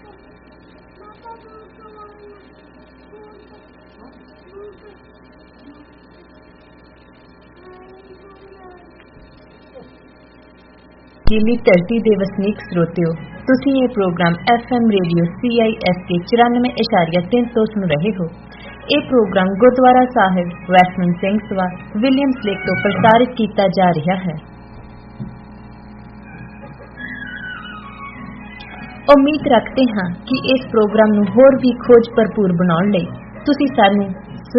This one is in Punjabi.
ਨੀਲੀ ਧਰਤੀ ਦੇ ਵਸਨੀਕ ਸਰੋਤਿਓ, ਤੁਸੀਂ ਇਹ ਪ੍ਰੋਗਰਾਮ FM ਰੇਡੀਓ CISK 94.3 ਤੋਂ ਸੁਣ ਰਹੇ ਹੋ। ਇਹ ਪ੍ਰੋਗਰਾਮ ਗੁਰਦੁਆਰਾ ਸਾਹਿਬ ਵੈਸਟਮਿੰਟ ਸਿੰਘ ਸਭਾ ਵਿਲੀਅਮਸ ਲੇਕ ਤੋਂ ਪ੍ਰਸਾਰਿਤ ਕੀਤਾ ਜਾ ਰਿਹਾ ਹੈ। ਉਮੀਦ ਰੱਖਦੇ ਹਾਂ ਕਿ ਇਸ ਪ੍ਰੋਗਰਾਮ ਨੂੰ ਹੋਰ ਵੀ ਖੋਜ ਭਰਪੂਰ ਬਣਾਉਣ ਲਈ ਤੁਸੀਂ ਸਾਨੂੰ